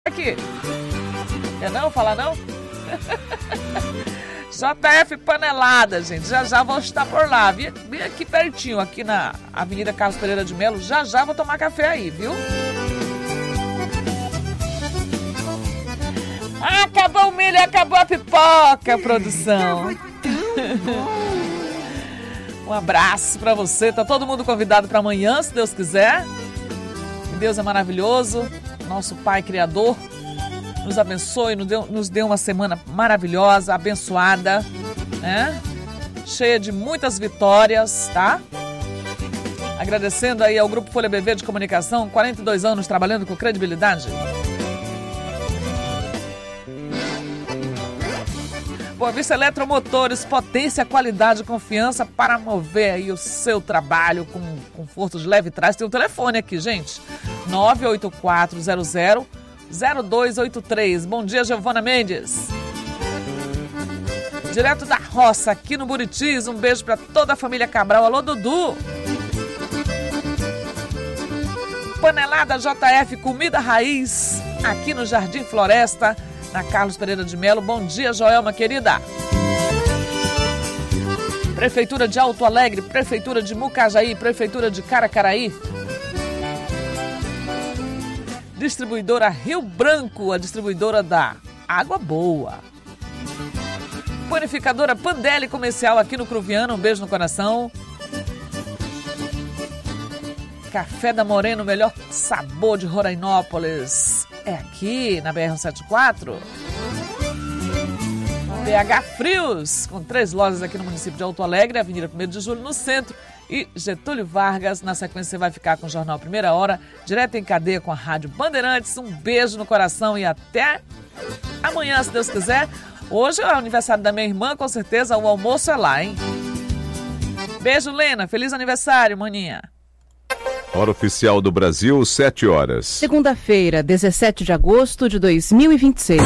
Aqui. Quer não falar não? JF Panelada, gente. Já vou estar por lá. Vim aqui pertinho, aqui na Avenida Carlos Pereira de Melo. Já vou tomar café aí, viu? Acabou o milho, acabou a pipoca, produção. Um abraço pra você. Tá todo mundo convidado pra amanhã, se Deus quiser. Deus é maravilhoso. Nosso Pai Criador nos abençoe, nos dê uma semana maravilhosa, abençoada, né? Cheia de muitas vitórias, tá? Agradecendo aí ao Grupo Folha BV de Comunicação, 42 anos trabalhando com credibilidade. Boa Vista Eletromotores, potência, qualidade e confiança para mover aí o seu trabalho com conforto de leve trás. Tem um telefone aqui, gente, 98400-0283. Bom dia, Giovana Mendes. Direto da roça, aqui no Buritis. Um beijo para toda a família Cabral. Alô, Dudu. Panelada JF, comida raiz, aqui no Jardim Floresta, na Carlos Pereira de Melo. Bom dia, Joelma, querida. Prefeitura de Alto Alegre, Prefeitura de Mucajaí, Prefeitura de Caracaraí. Distribuidora Rio Branco, a distribuidora da Água Boa. Panificadora Pandeli Comercial aqui no Cruviano, um beijo no coração. Café da Moreno, o melhor sabor de Rorainópolis. É aqui na BR-174. BH Frios, com 3 lojas aqui no município de Alto Alegre, Avenida 1º de Julho no centro e Getúlio Vargas. Na sequência você vai ficar com o Jornal Primeira Hora, direto em cadeia com a Rádio Bandeirantes. Um beijo no coração e até amanhã, se Deus quiser. Hoje é o aniversário da minha irmã, com certeza o almoço é lá, hein? Beijo, Lena. Feliz aniversário, maninha. Hora oficial do Brasil, 7 horas. Segunda-feira, 17 de agosto de 2026.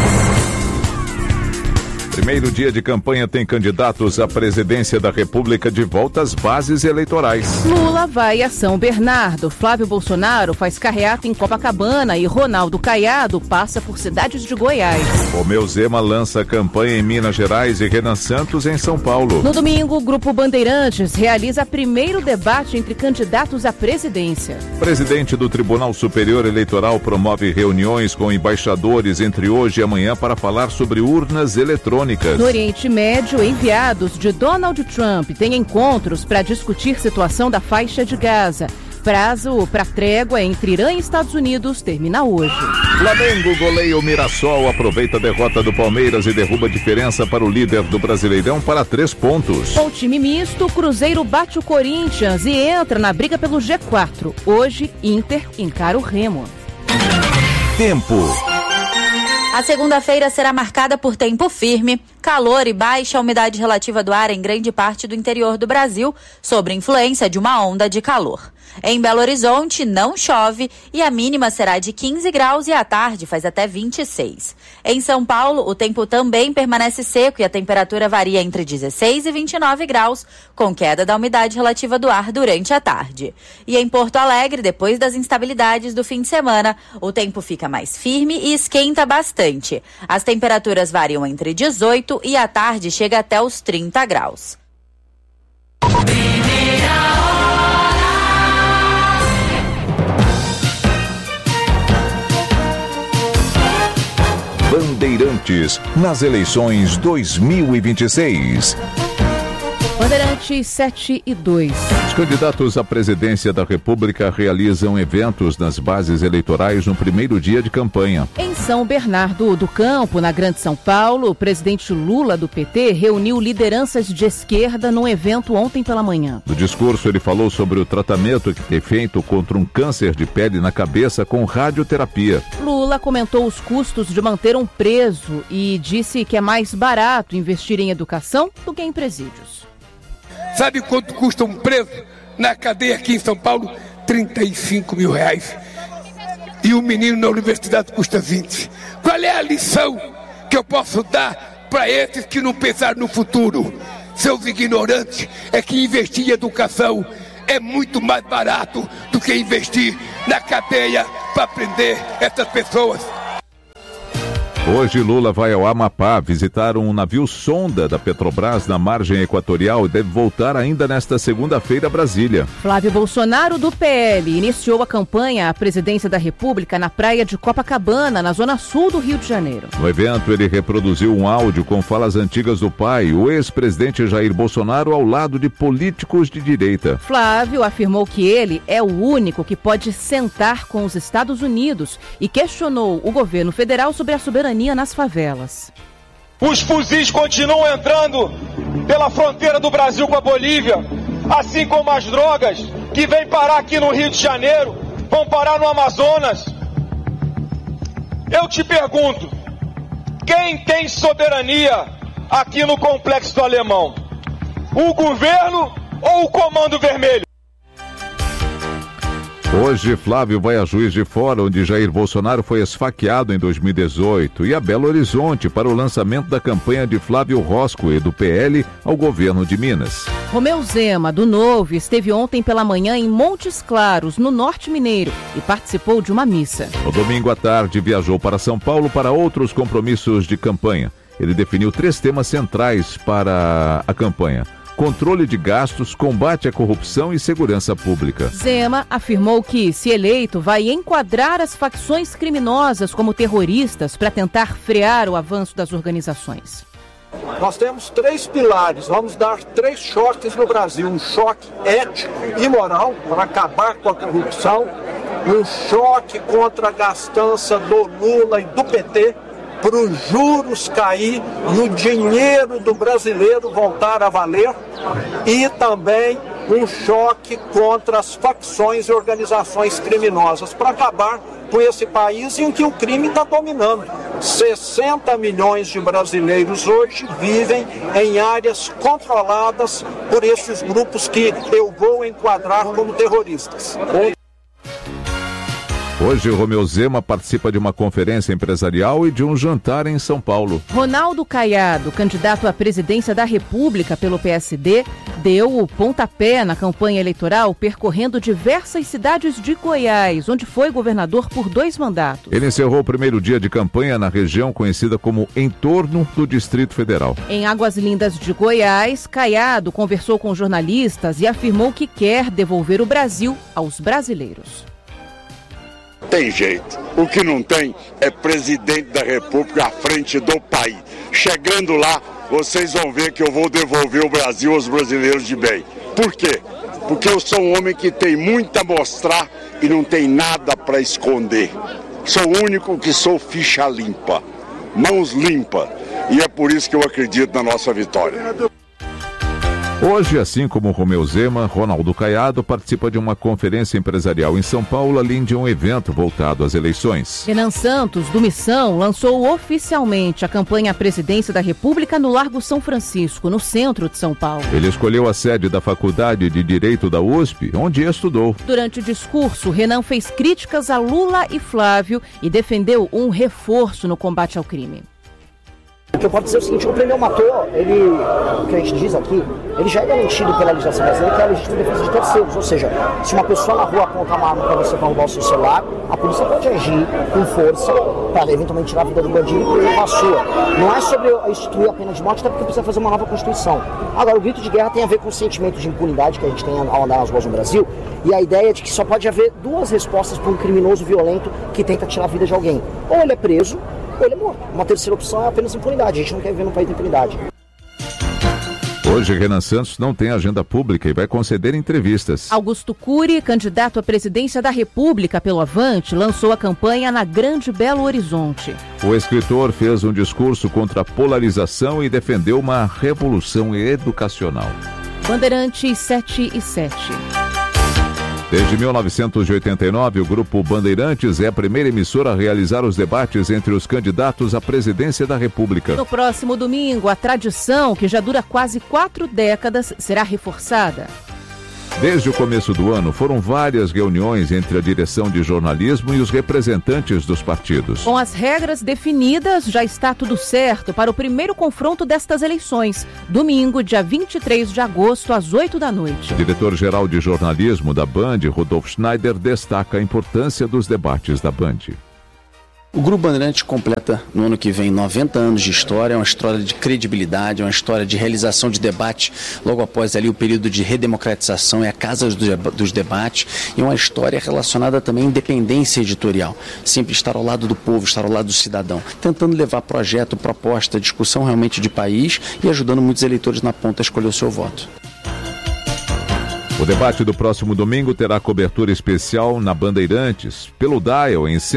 Primeiro dia de campanha tem candidatos à presidência da República de volta às bases eleitorais. Lula vai a São Bernardo, Flávio Bolsonaro faz carreata em Copacabana e Ronaldo Caiado passa por cidades de Goiás. Romeu Zema lança campanha em Minas Gerais e Renan Santos em São Paulo. No domingo, o Grupo Bandeirantes realiza primeiro debate entre candidatos à presidência. Presidente do Tribunal Superior Eleitoral promove reuniões com embaixadores entre hoje e amanhã para falar sobre urnas eletrônicas. No Oriente Médio, enviados de Donald Trump têm encontros para discutir situação da faixa de Gaza. Prazo para trégua entre Irã e Estados Unidos termina hoje. Flamengo goleia o Mirassol, aproveita a derrota do Palmeiras e derruba a diferença para o líder do Brasileirão para 3 pontos. Com o time misto, o Cruzeiro bate o Corinthians e entra na briga pelo G4. Hoje, Inter encara o Remo. Tempo. A segunda-feira será marcada por tempo firme, calor e baixa umidade relativa do ar em grande parte do interior do Brasil, sob influência de uma onda de calor. Em Belo Horizonte, não chove e a mínima será de 15 graus e à tarde faz até 26. Em São Paulo, o tempo também permanece seco e a temperatura varia entre 16 e 29 graus, com queda da umidade relativa do ar durante a tarde. E em Porto Alegre, depois das instabilidades do fim de semana, o tempo fica mais firme e esquenta bastante. As temperaturas variam entre 18 e à tarde chega até os 30 graus. Bandeirantes nas eleições 2026. Bandeirantes 7 e 2. Os candidatos à presidência da República realizam eventos nas bases eleitorais no primeiro dia de campanha. Em São Bernardo do Campo, na Grande São Paulo, o presidente Lula do PT reuniu lideranças de esquerda num evento ontem pela manhã. No discurso, ele falou sobre o tratamento que tem feito contra um câncer de pele na cabeça com radioterapia. Lula comentou os custos de manter um preso e disse que é mais barato investir em educação do que em presídios. Sabe quanto custa um preso na cadeia aqui em São Paulo? 35 mil reais. E um menino na universidade custa 20. Qual é a lição que eu posso dar para esses que não pensaram no futuro? Seus ignorantes, é que investir em educação é muito mais barato do que investir na cadeia para prender essas pessoas. Hoje Lula vai ao Amapá visitar um navio sonda da Petrobras na margem equatorial e deve voltar ainda nesta segunda-feira a Brasília. Flávio Bolsonaro, do PL, iniciou a campanha à presidência da República na praia de Copacabana, na zona sul do Rio de Janeiro. No evento, ele reproduziu um áudio com falas antigas do pai, o ex-presidente Jair Bolsonaro, ao lado de políticos de direita. Flávio afirmou que ele é o único que pode sentar com os Estados Unidos e questionou o governo federal sobre a soberania nas favelas. Os fuzis continuam entrando pela fronteira do Brasil com a Bolívia, assim como as drogas que vêm parar aqui no Rio de Janeiro, vão parar no Amazonas. Eu te pergunto, quem tem soberania aqui no Complexo do Alemão? O governo ou o Comando Vermelho? Hoje, Flávio vai a Juiz de Fora, onde Jair Bolsonaro foi esfaqueado em 2018, e a Belo Horizonte para o lançamento da campanha de Flávio Roscoe, do PL, ao governo de Minas. Romeu Zema, do Novo, esteve ontem pela manhã em Montes Claros, no Norte Mineiro, e participou de uma missa. No domingo à tarde, viajou para São Paulo para outros compromissos de campanha. Ele definiu 3 temas centrais para a campanha: controle de gastos, combate à corrupção e segurança pública. Zema afirmou que, se eleito, vai enquadrar as facções criminosas como terroristas para tentar frear o avanço das organizações. Nós temos 3 pilares, vamos dar 3 choques no Brasil: um choque ético e moral para acabar com a corrupção, um choque contra a gastança do Lula e do PT, para os juros cair, no dinheiro do brasileiro voltar a valer, e também um choque contra as facções e organizações criminosas, para acabar com esse país em que o crime está dominando. 60 milhões de brasileiros hoje vivem em áreas controladas por esses grupos que eu vou enquadrar como terroristas. Hoje, Romeu Zema participa de uma conferência empresarial e de um jantar em São Paulo. Ronaldo Caiado, candidato à presidência da República pelo PSD, deu o pontapé na campanha eleitoral percorrendo diversas cidades de Goiás, onde foi governador por 2 mandatos. Ele encerrou o primeiro dia de campanha na região conhecida como Entorno do Distrito Federal. Em Águas Lindas de Goiás, Caiado conversou com jornalistas e afirmou que quer devolver o Brasil aos brasileiros. Tem jeito. O que não tem é presidente da República à frente do país. Chegando lá, vocês vão ver que eu vou devolver o Brasil aos brasileiros de bem. Por quê? Porque eu sou um homem que tem muito a mostrar e não tem nada para esconder. Sou o único que sou ficha limpa, mãos limpas. E é por isso que eu acredito na nossa vitória. Hoje, assim como Romeu Zema, Ronaldo Caiado participa de uma conferência empresarial em São Paulo, além de um evento voltado às eleições. Renan Santos, do Missão, lançou oficialmente a campanha à presidência da República no Largo São Francisco, no centro de São Paulo. Ele escolheu a sede da Faculdade de Direito da USP, onde estudou. Durante o discurso, Renan fez críticas a Lula e Flávio e defendeu um reforço no combate ao crime. O que eu posso dizer é o seguinte: o prêmio Matou, o que a gente diz aqui, ele já é garantido pela legislação brasileira, que é a legítima defesa de terceiros. Ou seja, se uma pessoa na rua apontar uma arma para você para roubar o seu celular, a polícia pode agir com força para eventualmente tirar a vida do bandido e preservar a sua. Não é sobre instituir a pena de morte, até porque precisa fazer uma nova Constituição. Agora, o grito de guerra tem a ver com o sentimento de impunidade que a gente tem ao andar nas ruas no Brasil, e a ideia de que só pode haver 2 respostas para um criminoso violento que tenta tirar a vida de alguém. Ou ele é preso, ou ele é morto. Uma terceira opção é apenas impunidade. A gente não quer viver num país de impunidade. Hoje, Renan Santos não tem agenda pública e vai conceder entrevistas. Augusto Cury, candidato à presidência da República pelo Avante, lançou a campanha na Grande Belo Horizonte. O escritor fez um discurso contra a polarização e defendeu uma revolução educacional. Bandeirantes 7 e 7. Desde 1989, o Grupo Bandeirantes é a primeira emissora a realizar os debates entre os candidatos à presidência da República. No próximo domingo, a tradição, que já dura quase 4 décadas, será reforçada. Desde o começo do ano, foram várias reuniões entre a direção de jornalismo e os representantes dos partidos. Com as regras definidas, já está tudo certo para o primeiro confronto destas eleições, domingo, dia 23 de agosto, às 8 da noite. O diretor-geral de jornalismo da Band, Rodolfo Schneider, destaca a importância dos debates da Band. O Grupo Bandeirantes completa no ano que vem 90 anos de história, é uma história de credibilidade, é uma história de realização de debate logo após ali o período de redemocratização, é a casa dos debates, e uma história relacionada também à independência editorial, sempre estar ao lado do povo, estar ao lado do cidadão, tentando levar projeto, proposta, discussão realmente de país e ajudando muitos eleitores na ponta a escolher o seu voto. O debate do próximo domingo terá cobertura especial na Bandeirantes, pelo Dial em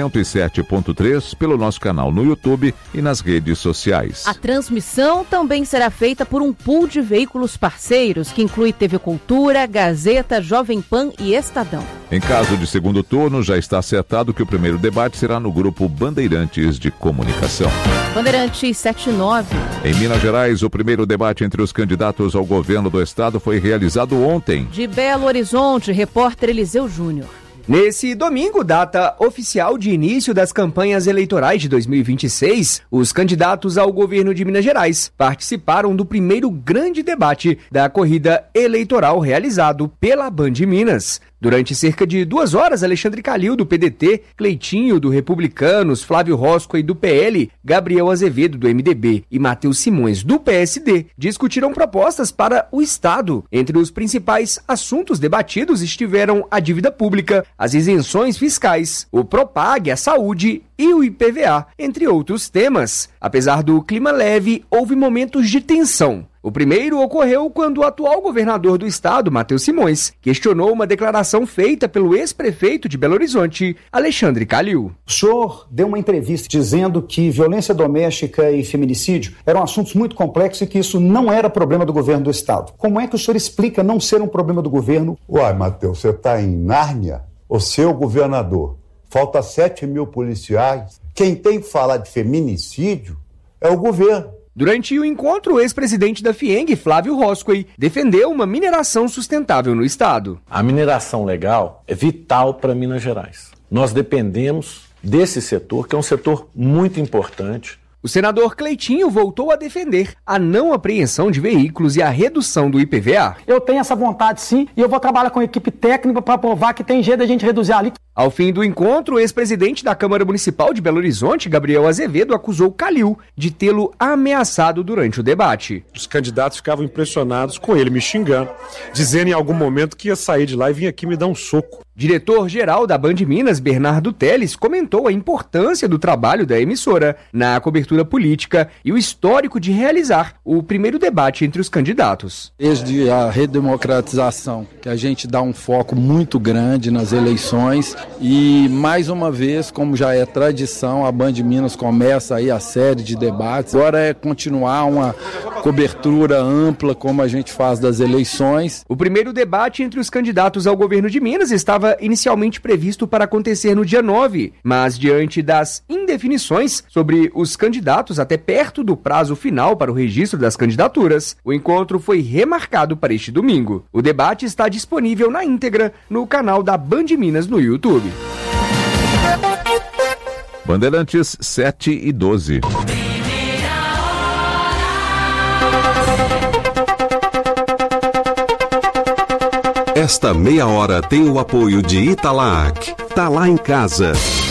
107.3, pelo nosso canal no YouTube e nas redes sociais. A transmissão também será feita por um pool de veículos parceiros, que inclui TV Cultura, Gazeta, Jovem Pan e Estadão. Em caso de segundo turno, já está acertado que o primeiro debate será no grupo Bandeirantes de Comunicação. Bandeirantes 79. Em Minas Gerais, o primeiro debate entre os candidatos ao governo do estado foi realizado ontem. De Belo Horizonte, repórter Eliseu Júnior. Nesse domingo, data oficial de início das campanhas eleitorais de 2026, os candidatos ao governo de Minas Gerais participaram do primeiro grande debate da corrida eleitoral realizado pela Band Minas. Durante cerca de 2 horas, Alexandre Calil, do PDT, Cleitinho, do Republicanos, Flávio Roscoe, do PL, Gabriel Azevedo, do MDB e Matheus Simões, do PSD, discutiram propostas para o Estado. Entre os principais assuntos debatidos estiveram a dívida pública, as isenções fiscais, o Propag, a saúde e o IPVA, entre outros temas. Apesar do clima leve, houve momentos de tensão. O primeiro ocorreu quando o atual governador do estado, Matheus Simões, questionou uma declaração feita pelo ex-prefeito de Belo Horizonte, Alexandre Calil. O senhor deu uma entrevista dizendo que violência doméstica e feminicídio eram assuntos muito complexos e que isso não era problema do governo do estado. Como é que o senhor explica não ser um problema do governo? Uai, Matheus, você está em Nárnia? O seu governador, falta 7 mil policiais. Quem tem que falar de feminicídio é o governo. Durante o encontro, o ex-presidente da FIENG, Flávio Roscoe, defendeu uma mineração sustentável no estado. A mineração legal é vital para Minas Gerais. Nós dependemos desse setor, que é um setor muito importante. O senador Cleitinho voltou a defender a não apreensão de veículos e a redução do IPVA. Eu tenho essa vontade sim, e eu vou trabalhar com a equipe técnica para provar que tem jeito da gente reduzir a alíquota. Ao fim do encontro, o ex-presidente da Câmara Municipal de Belo Horizonte, Gabriel Azevedo, acusou Calil de tê-lo ameaçado durante o debate. Os candidatos ficavam impressionados com ele me xingando, dizendo em algum momento que ia sair de lá e vir aqui me dar um soco. Diretor-geral da Band Minas, Bernardo Teles, comentou a importância do trabalho da emissora na cobertura política e o histórico de realizar o primeiro debate entre os candidatos. Desde a redemocratização, que a gente dá um foco muito grande nas eleições e, mais uma vez, como já é tradição, a Band Minas começa aí a série de debates. Agora é continuar uma cobertura ampla, como a gente faz das eleições. O primeiro debate entre os candidatos ao governo de Minas estava inicialmente previsto para acontecer no dia 9, mas diante das indefinições sobre os candidatos até perto do prazo final para o registro das candidaturas, o encontro foi remarcado para este domingo. O debate está disponível na íntegra no canal da Band Minas no YouTube. Bandeirantes 7:12. Esta meia hora tem o apoio de Italac. Tá lá em casa.